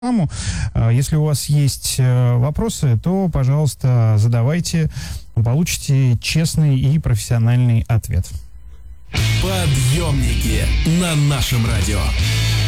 рекламу. Если у вас есть вопросы, то, пожалуйста, задавайте. Получите честный и профессиональный ответ. Подъемники на нашем радио.